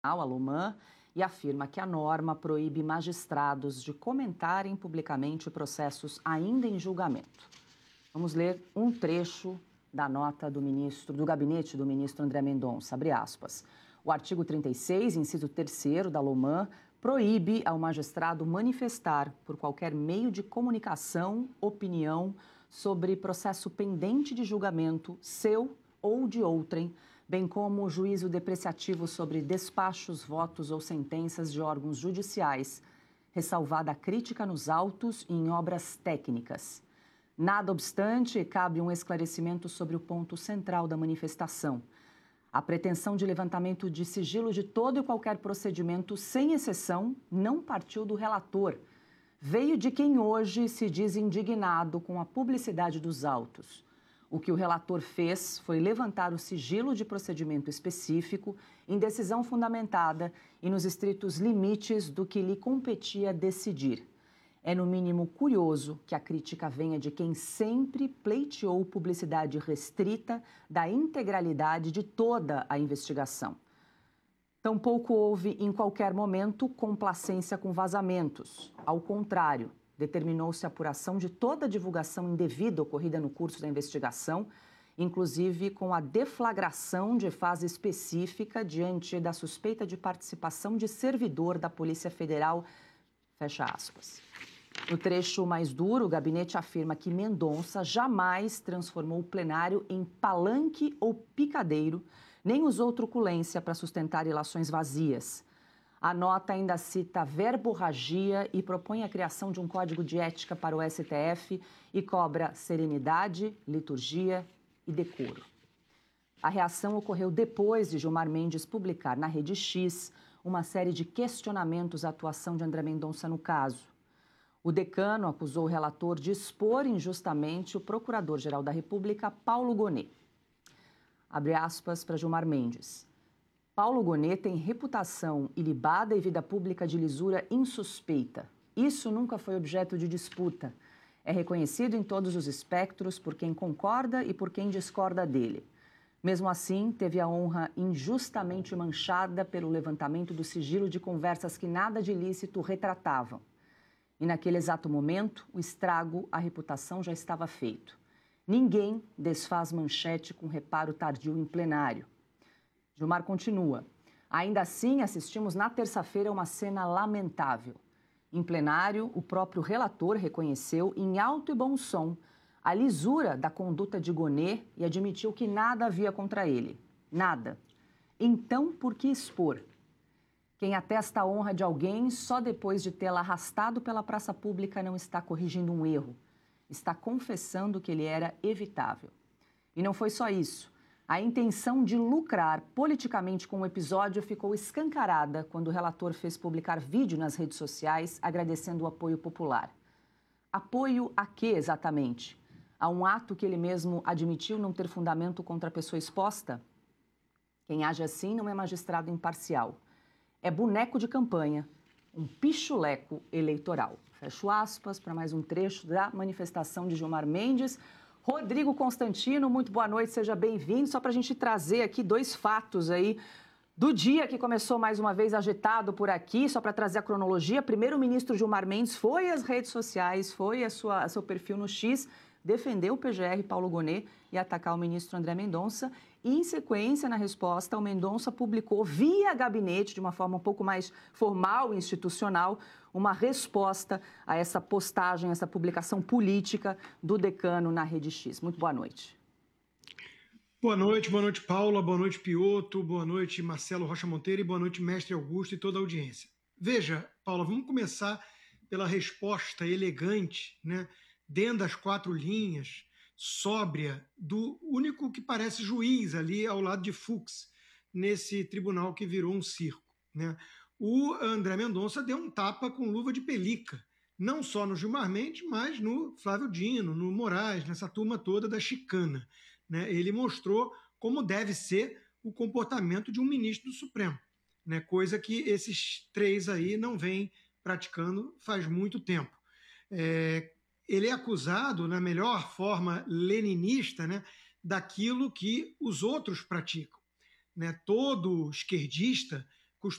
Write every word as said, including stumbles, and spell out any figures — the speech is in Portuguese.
a Loman, e afirma que a norma proíbe magistrados de comentarem publicamente processos ainda em julgamento. Vamos ler um trecho da nota do ministro, do gabinete do ministro André Mendonça, abre aspas. O artigo trinta e seis, inciso terceiro da Loman, proíbe ao magistrado manifestar, por qualquer meio de comunicação, opinião sobre processo pendente de julgamento, seu ou de outrem, bem como juízo depreciativo sobre despachos, votos ou sentenças de órgãos judiciais, ressalvada a crítica nos autos e em obras técnicas. Nada obstante, cabe um esclarecimento sobre o ponto central da manifestação. A pretensão de levantamento de sigilo de todo e qualquer procedimento, sem exceção, não partiu do relator. Veio de quem hoje se diz indignado com a publicidade dos autos. O que o relator fez foi levantar o sigilo de procedimento específico em decisão fundamentada e nos estritos limites do que lhe competia decidir. É, no mínimo, curioso que a crítica venha de quem sempre pleiteou publicidade restrita da integralidade de toda a investigação. Tampouco houve, em qualquer momento, complacência com vazamentos. Ao contrário, determinou-se a apuração de toda a divulgação indevida ocorrida no curso da investigação, inclusive com a deflagração de fase específica diante da suspeita de participação de servidor da Polícia Federal, fecha aspas. No trecho mais duro, o gabinete afirma que Mendonça jamais transformou o plenário em palanque ou picadeiro, nem usou truculência para sustentar ilações vazias. A nota ainda cita verborragia e propõe a criação de um código de ética para o S T F e cobra serenidade, liturgia e decoro. A reação ocorreu depois de Gilmar Mendes publicar na Rede X uma série de questionamentos à atuação de André Mendonça no caso. O decano acusou o relator de expor injustamente o procurador-geral da República, Paulo Gonet. Abre aspas para Gilmar Mendes. Paulo Gonet tem reputação ilibada e vida pública de lisura insuspeita. Isso nunca foi objeto de disputa. É reconhecido em todos os espectros por quem concorda e por quem discorda dele. Mesmo assim, teve a honra injustamente manchada pelo levantamento do sigilo de conversas que nada de ilícito retratavam. E naquele exato momento, o estrago à reputação já estava feito. Ninguém desfaz manchete com reparo tardio em plenário. Gilmar continua. Ainda assim, assistimos na terça-feira uma cena lamentável. Em plenário, o próprio relator reconheceu, em alto e bom som, a lisura da conduta de Gonet e admitiu que nada havia contra ele. Nada. Então, por que expor? Quem atesta a honra de alguém só depois de tê-la arrastado pela praça pública não está corrigindo um erro. Está confessando que ele era evitável. E não foi só isso. A intenção de lucrar politicamente com o episódio ficou escancarada quando o relator fez publicar vídeo nas redes sociais agradecendo o apoio popular. Apoio a quê exatamente? A um ato que ele mesmo admitiu não ter fundamento contra a pessoa exposta? Quem age assim não é magistrado imparcial. É boneco de campanha, um pichuleco eleitoral. Fecho aspas para mais um trecho da manifestação de Gilmar Mendes. Rodrigo Constantino, muito boa noite, seja bem-vindo. Só para a gente trazer aqui dois fatos aí do dia que começou mais uma vez agitado por aqui, só para trazer a cronologia. Primeiro, o ministro Gilmar Mendes foi às redes sociais, foi a sua, a seu perfil no X, defendeu o P G R Paulo Gonet e atacar o ministro André Mendonça. E, em sequência, na resposta, o Mendonça publicou via gabinete, de uma forma um pouco mais formal e institucional, uma resposta a essa postagem, essa publicação política do decano na Rede X. Muito boa noite. Boa noite, boa noite, Paula, boa noite, Pioto, boa noite, Marcelo Rocha Monteiro e boa noite, mestre Augusto e toda a audiência. Veja, Paula, vamos começar pela resposta elegante, né, dentro das quatro linhas, sóbria, do único que parece juiz ali ao lado de Fux, nesse tribunal que virou um circo, né? O André Mendonça deu um tapa com luva de pelica, não só no Gilmar Mendes, mas no Flávio Dino, no Moraes, nessa turma toda da chicana, né? Ele mostrou como deve ser o comportamento de um ministro do Supremo, né? Coisa que esses três aí não vêm praticando faz muito tempo. É, ele é acusado, na melhor forma leninista, né, daquilo que os outros praticam, né? Todo esquerdista